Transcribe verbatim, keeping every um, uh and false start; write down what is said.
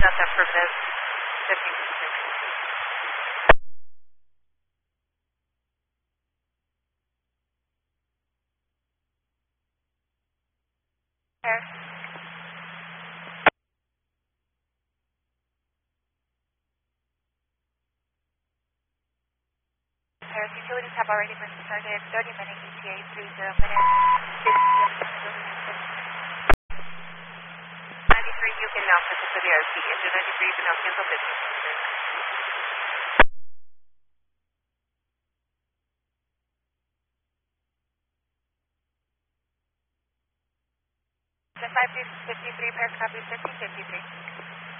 got that for Miss fifty-six. Paris utilities have already been started. thirty minute E T A, three zero minutes. ninety-three, you can now switch to the R P. Engine ninety-three, you can now cancel business. The five fifty-three, Paris copies fifty fifty-three.